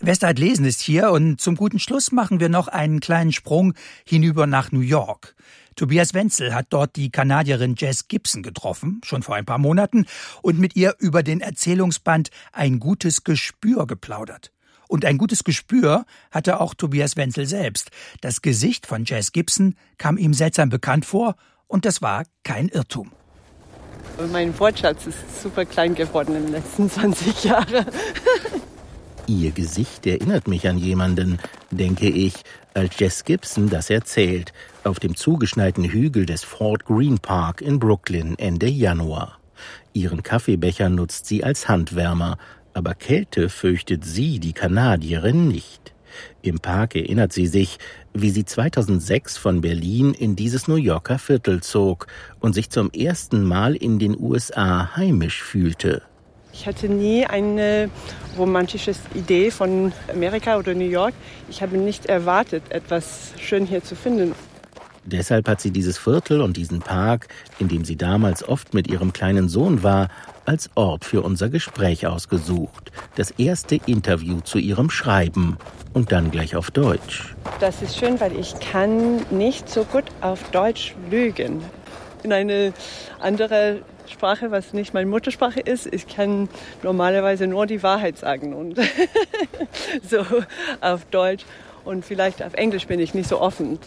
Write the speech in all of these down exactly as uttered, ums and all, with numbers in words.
Westart Lesen ist hier und zum guten Schluss machen wir noch einen kleinen Sprung hinüber nach New York. Tobias Wenzel hat dort die Kanadierin Jess Gibson getroffen, schon vor ein paar Monaten, und mit ihr über den Erzählungsband Ein gutes Gespür geplaudert. Und ein gutes Gespür hatte auch Tobias Wenzel selbst. Das Gesicht von Jess Gibson kam ihm seltsam bekannt vor und das war kein Irrtum. Mein Wortschatz ist super klein geworden in den letzten zwanzig Jahren. Ihr Gesicht erinnert mich an jemanden, denke ich, als Jess Gibson das erzählt, auf dem zugeschneiten Hügel des Fort Greene Park in Brooklyn Ende Januar. Ihren Kaffeebecher nutzt sie als Handwärmer, aber Kälte fürchtet sie, die Kanadierin, nicht. Im Park erinnert sie sich, wie sie zweitausendsechs von Berlin in dieses New Yorker Viertel zog und sich zum ersten Mal in den U S A heimisch fühlte. Ich hatte nie eine romantische Idee von Amerika oder New York. Ich habe nicht erwartet, etwas schön hier zu finden. Deshalb hat sie dieses Viertel und diesen Park, in dem sie damals oft mit ihrem kleinen Sohn war, als Ort für unser Gespräch ausgesucht. Das erste Interview zu ihrem Schreiben und dann gleich auf Deutsch. Das ist schön, weil ich kann nicht so gut auf Deutsch lügen. In eine andere Sprache, was nicht meine Muttersprache ist, ich kann normalerweise nur die Wahrheit sagen und so auf Deutsch und vielleicht auf Englisch bin ich nicht so offen.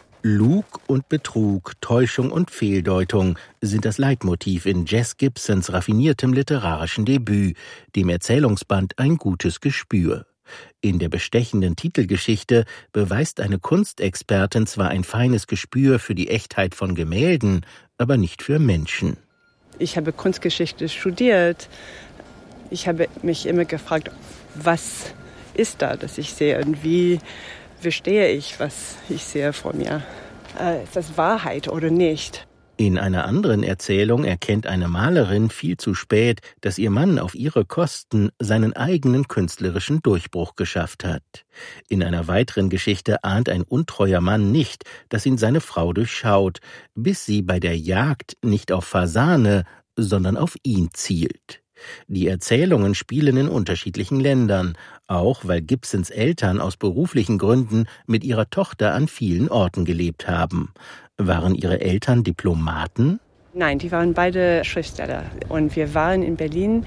Lug und Betrug, Täuschung und Fehldeutung sind das Leitmotiv in Jess Gibsons raffiniertem literarischen Debüt, dem Erzählungsband Ein gutes Gespür. In der bestechenden Titelgeschichte beweist eine Kunstexpertin zwar ein feines Gespür für die Echtheit von Gemälden, aber nicht für Menschen. Ich habe Kunstgeschichte studiert. Ich habe mich immer gefragt, was ist da, das ich sehe und wie verstehe ich, was ich sehe vor mir. Äh, ist das Wahrheit oder nicht? In einer anderen Erzählung erkennt eine Malerin viel zu spät, dass ihr Mann auf ihre Kosten seinen eigenen künstlerischen Durchbruch geschafft hat. In einer weiteren Geschichte ahnt ein untreuer Mann nicht, dass ihn seine Frau durchschaut, bis sie bei der Jagd nicht auf Fasane, sondern auf ihn zielt. Die Erzählungen spielen in unterschiedlichen Ländern, auch weil Gibsons Eltern aus beruflichen Gründen mit ihrer Tochter an vielen Orten gelebt haben. Waren ihre Eltern Diplomaten? Nein, die waren beide Schriftsteller. Und wir waren in Berlin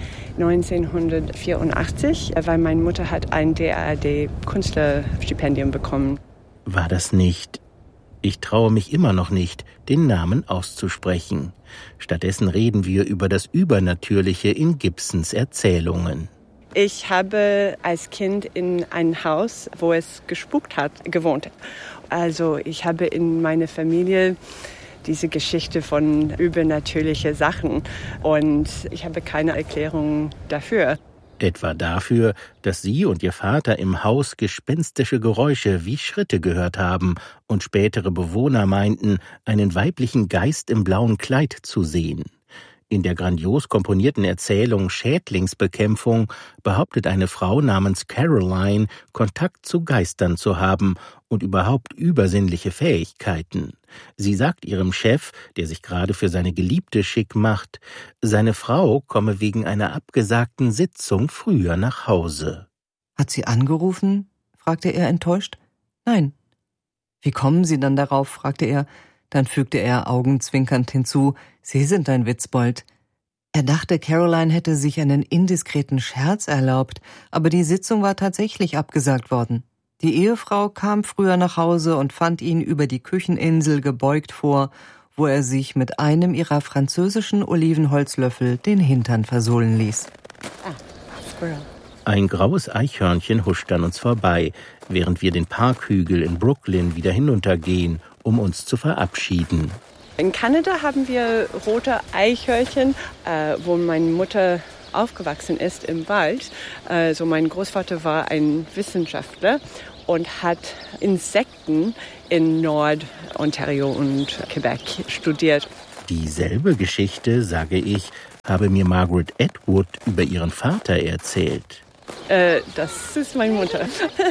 neunzehnhundertvierundachtzig, weil meine Mutter hat ein D A D-Künstlerstipendium bekommen. War das nicht... Ich traue mich immer noch nicht, den Namen auszusprechen. Stattdessen reden wir über das Übernatürliche in Gibsons Erzählungen. Ich habe als Kind in einem Haus, wo es gespukt hat, gewohnt. Also ich habe in meiner Familie diese Geschichte von übernatürlichen Sachen und ich habe keine Erklärung dafür. Etwa dafür, dass sie und ihr Vater im Haus gespenstische Geräusche wie Schritte gehört haben und spätere Bewohner meinten, einen weiblichen Geist im blauen Kleid zu sehen. In der grandios komponierten Erzählung Schädlingsbekämpfung behauptet eine Frau namens Caroline, Kontakt zu Geistern zu haben und überhaupt übersinnliche Fähigkeiten. Sie sagt ihrem Chef, der sich gerade für seine Geliebte schick macht, seine Frau komme wegen einer abgesagten Sitzung früher nach Hause. Hat sie angerufen? Fragte er enttäuscht. Nein. Wie kommen Sie dann darauf? Fragte er. Dann fügte er augenzwinkernd hinzu, Sie sind ein Witzbold. Er dachte, Caroline hätte sich einen indiskreten Scherz erlaubt, aber die Sitzung war tatsächlich abgesagt worden. Die Ehefrau kam früher nach Hause und fand ihn über die Kücheninsel gebeugt vor, wo er sich mit einem ihrer französischen Olivenholzlöffel den Hintern versohlen ließ. Ah, Squirrel. Ein graues Eichhörnchen huscht an uns vorbei, während wir den Parkhügel in Brooklyn wieder hinuntergehen, um uns zu verabschieden. In Kanada haben wir rote Eichhörnchen, äh, wo meine Mutter aufgewachsen ist im Wald. Also mein Großvater war ein Wissenschaftler und hat Insekten in Nord-Ontario und Quebec studiert. Dieselbe Geschichte, sage ich, habe mir Margaret Atwood über ihren Vater erzählt. Äh, das ist meine Mutter.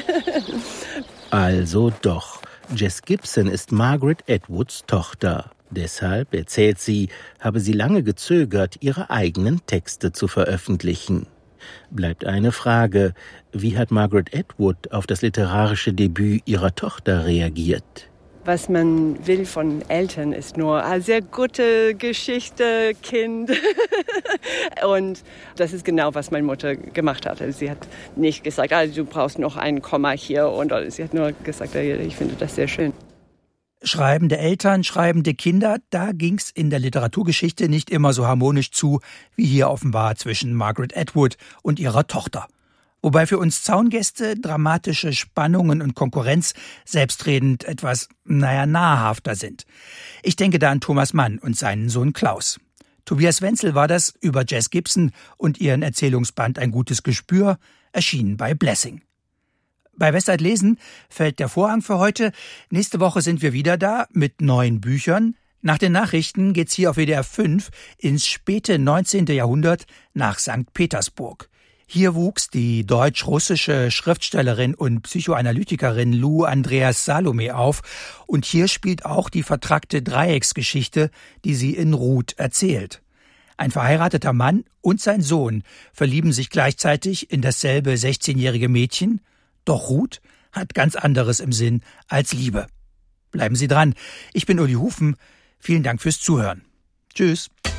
Also doch. Jess Gibson ist Margaret Atwoods Tochter. Deshalb, erzählt sie, habe sie lange gezögert, ihre eigenen Texte zu veröffentlichen. Bleibt eine Frage: Wie hat Margaret Atwood auf das literarische Debüt ihrer Tochter reagiert? Was man will von Eltern ist nur eine sehr gute Geschichte, Kind. Und das ist genau, was meine Mutter gemacht hat. Sie hat nicht gesagt, ah, du brauchst noch ein Komma hier. Und sie hat nur gesagt, ich finde das sehr schön. Schreibende Eltern, schreibende Kinder, da ging's in der Literaturgeschichte nicht immer so harmonisch zu, wie hier offenbar zwischen Margaret Atwood und ihrer Tochter. Wobei für uns Zaungäste dramatische Spannungen und Konkurrenz selbstredend etwas, naja, nahrhafter sind. Ich denke da an Thomas Mann und seinen Sohn Klaus. Tobias Wenzel war das über Jess Gibson und ihren Erzählungsband Ein gutes Gespür, erschienen bei Blessing. Bei Westside Lesen fällt der Vorhang für heute. Nächste Woche sind wir wieder da mit neuen Büchern. Nach den Nachrichten geht's hier auf W D R fünf ins späte neunzehnte Jahrhundert nach Sankt Petersburg. Hier wuchs die deutsch-russische Schriftstellerin und Psychoanalytikerin Lou Andreas Salome auf. Und hier spielt auch die vertrackte Dreiecksgeschichte, die sie in Ruth erzählt. Ein verheirateter Mann und sein Sohn verlieben sich gleichzeitig in dasselbe sechzehnjährige Mädchen. Doch Ruth hat ganz anderes im Sinn als Liebe. Bleiben Sie dran. Ich bin Uli Hufen. Vielen Dank fürs Zuhören. Tschüss.